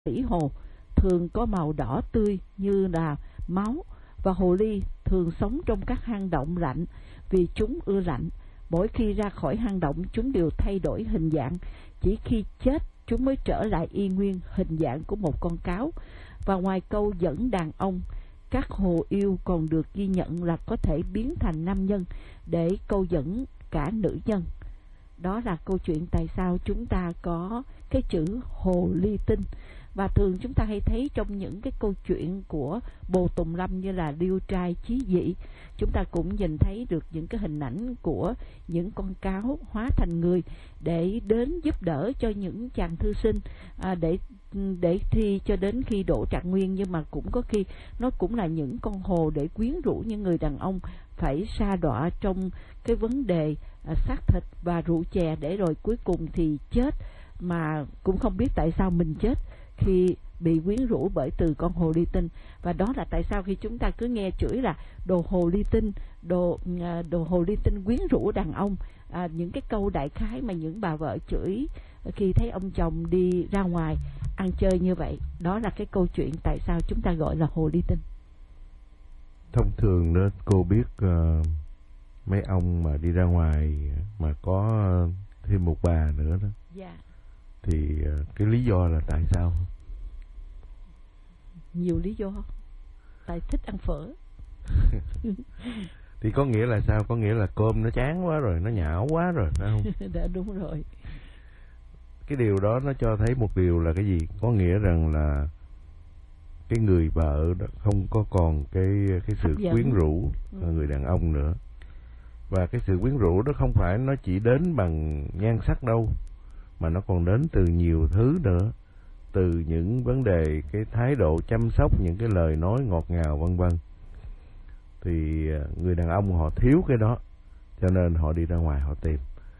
thủy hồ thường có màu đỏ tươi như là máu, và hồ ly thường sống trong các hang động lạnh vì chúng ưa lạnh. Mỗi khi ra khỏi hang động, chúng đều thay đổi hình dạng, chỉ khi chết chúng mới trở lại y nguyên hình dạng của một con cáo. Và ngoài câu dẫn đàn ông, các hồ yêu còn được ghi nhận là có thể biến thành nam nhân để câu dẫn cả nữ nhân. Đó là câu chuyện tại sao chúng ta có cái chữ hồ ly tinh. Và thường chúng ta hay thấy trong những cái câu chuyện của Bồ Tùng Lâm như là Liêu Trai Chí Dị, chúng ta cũng nhìn thấy được những cái hình ảnh của những con cáo hóa thành người để đến giúp đỡ cho những chàng thư sinh để thi cho đến khi đỗ trạng nguyên. Nhưng mà cũng có khi nó cũng là những con hồ để quyến rũ những người đàn ông phải sa đọa trong cái vấn đề xác thịt và rượu chè, để rồi cuối cùng thì chết mà cũng không biết tại sao mình chết khi bị quyến rũ bởi từ con hồ ly tinh. Và đó là tại sao khi chúng ta cứ nghe chửi là đồ hồ ly tinh, đồ hồ ly tinh quyến rũ đàn ông, những cái câu đại khái mà những bà vợ chửi khi thấy ông chồng đi ra ngoài ăn chơi như vậy. Đó là cái câu chuyện tại sao chúng ta gọi là hồ ly tinh. Thông thường đó cô biết mấy ông mà đi ra ngoài mà có thêm một bà nữa đó, dạ, thì cái lý do là tại sao? Nhiều lý do. Tại thích ăn phở. Thì có nghĩa là sao? Có nghĩa là cơm nó chán quá rồi, nó nhão quá rồi, phải không? Đã đúng rồi. Cái điều đó nó cho thấy một điều là cái gì? Có nghĩa rằng là cái người vợ đó không có còn cái sự quyến rũ người đàn ông nữa. Và cái sự quyến rũ đó không phải nó chỉ đến bằng nhan sắc đâu, mà nó còn đến từ nhiều thứ nữa, từ những vấn đề cái thái độ chăm sóc, những cái lời nói ngọt ngào vân vân. Thì người đàn ông họ thiếu cái đó, cho nên họ đi ra ngoài họ tìm.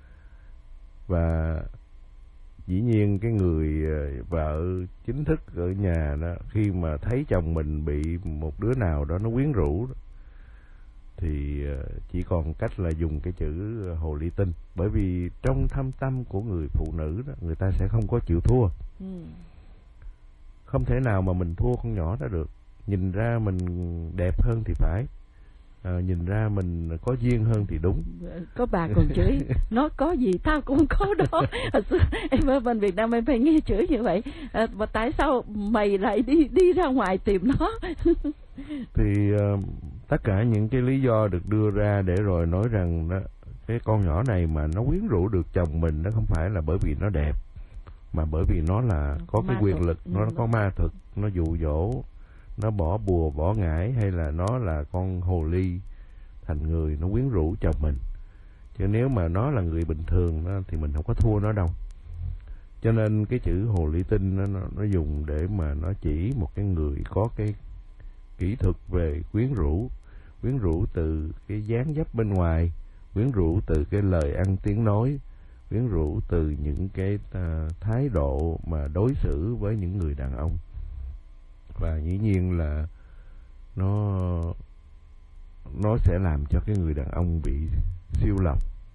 Và dĩ nhiên cái người vợ chính thức ở nhà đó, khi mà thấy chồng mình bị một đứa nào đó nó quyến rũ đó, thì chỉ còn cách là dùng cái chữ hồ ly tinh. Bởi vì trong thâm tâm của người phụ nữ đó, người ta sẽ không có chịu thua. Không thể nào mà mình thua con nhỏ đó được. Nhìn ra mình đẹp hơn thì phải, nhìn ra mình có duyên hơn thì đúng. Có bà còn chửi nó có gì tao cũng có đó. Em ở bên Việt Nam em phải nghe chửi như vậy. Mà tại sao mày lại đi ra ngoài tìm nó? Thì tất cả những cái lý do được đưa ra để rồi nói rằng đó, cái con nhỏ này mà nó quyến rũ được chồng mình, nó không phải là bởi vì nó đẹp, mà bởi vì nó là có cái quyền lực, nó có ma thực, nó dụ dỗ, nó bỏ bùa bỏ ngải, hay là nó là con hồ ly thành người, nó quyến rũ chồng mình. Chứ nếu mà nó là người bình thường đó, thì mình không có thua nó đâu. Cho nên cái chữ hồ ly tinh nó dùng để mà nó chỉ một cái người có cái kỹ thuật về quyến rũ từ cái dáng dấp bên ngoài, quyến rũ từ cái lời ăn tiếng nói, quyến rũ từ những cái thái độ mà đối xử với những người đàn ông. Và dĩ nhiên là nó sẽ làm cho cái người đàn ông bị siêu lòng.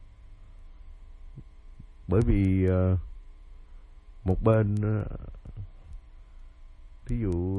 Bởi vì một bên thí dụ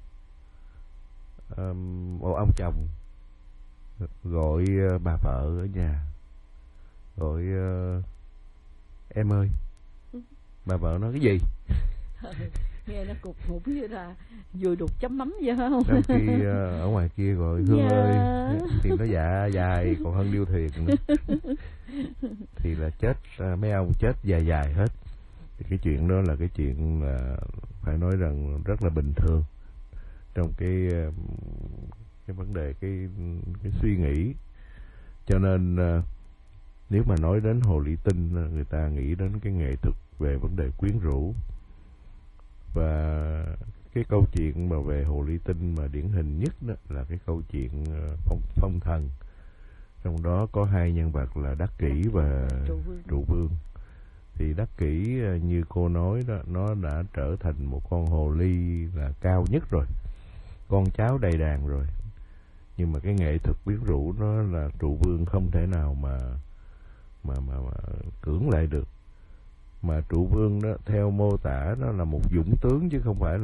một ông chồng gọi bà vợ ở nhà, gọi em ơi, bà vợ nói cái gì? Nghe nó cục ngục như là vừa đục chấm mắm vậy phải không? Trong khi ở ngoài kia gọi Hương ơi thì nó dạ dài còn hơn điêu thuyền nữa. Thì là chết, mấy ông chết dài dài hết. Thì cái chuyện đó là cái chuyện là phải nói rằng rất là bình thường trong cái vấn đề cái suy nghĩ. Cho nên nếu mà nói đến hồ ly tinh, người ta nghĩ đến cái nghệ thuật về vấn đề quyến rũ. Và cái câu chuyện mà về hồ ly tinh mà điển hình nhất đó là cái câu chuyện phong thần. Trong đó có hai nhân vật là Đắc Kỷ và Trụ Vương. Thì Đắc Kỷ như cô nói đó, nó đã trở thành một con hồ ly là cao nhất rồi, con cháu đầy đàn rồi. Nhưng mà cái nghệ thuật quyến rũ nó là Trụ Vương không thể nào mà cưỡng lại được. mà trụ vương đó theo mô tả nó là một dũng tướng chứ không phải